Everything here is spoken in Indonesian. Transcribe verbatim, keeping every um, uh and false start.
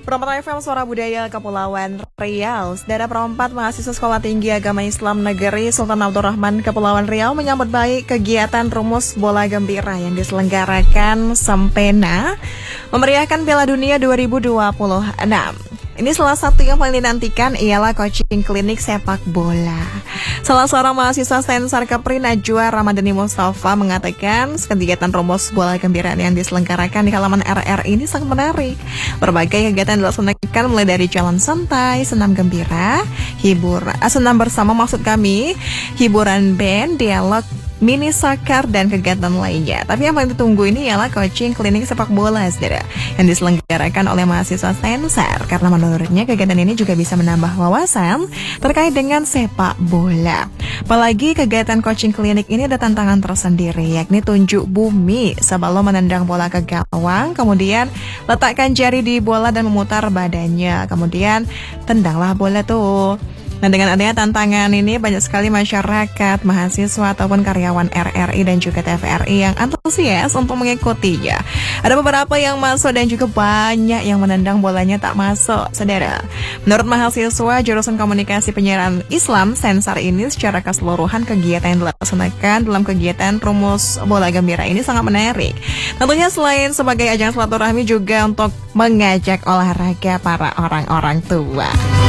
Perempat F M Suara Budaya Kepulauan Riau. Saudara perempat mahasiswa Sekolah Tinggi Agama Islam Negeri Sultan Abdurrahman Kepulauan Riau menyambut baik kegiatan Rumus Bola Gembira yang diselenggarakan Sempena memeriahkan Piala Dunia dua ribu dua puluh enam. Ini salah satu yang paling dinantikan ialah coaching klinik sepak bola. Salah seorang mahasiswa Sensar Kepri Najwa Ramadhani Mustafa mengatakan kegiatan Rumus Bola Gembira yang diselenggarakan di halaman R R ini sangat menarik. Berbagai kegiatan dilaksanakan mulai dari jalan santai, senam gembira, hibur, senam bersama maksud kami, hiburan band, dialog, mini soccer, dan kegiatan lainnya. Tapi yang paling ditunggu ini ialah coaching klinik sepak bola, saudara, yang diselenggarakan oleh mahasiswa Sensar. Karena menurutnya kegiatan ini juga bisa menambah wawasan terkait dengan sepak bola. Apalagi kegiatan coaching klinik ini ada tantangan tersendiri, yakni tunjuk bumi sebelum menendang bola ke gawang, kemudian letakkan jari di bola dan memutar badannya, kemudian tendanglah bola tuh. Nah, dengan adanya tantangan ini, banyak sekali masyarakat, mahasiswa, ataupun karyawan R R I dan juga T V R I yang antusias untuk mengikutinya. Ada beberapa yang masuk dan juga banyak yang menendang bolanya tak masuk, saudara. Menurut mahasiswa jurusan komunikasi penyiaran Islam Sensar ini, secara keseluruhan kegiatan yang dilaksanakan dalam kegiatan Rumus Bola Gembira ini sangat menarik. Tentunya selain sebagai ajang silaturahmi juga untuk mengajak olahraga para orang-orang tua.